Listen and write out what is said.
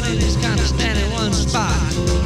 running, he's kind of standing in one spot.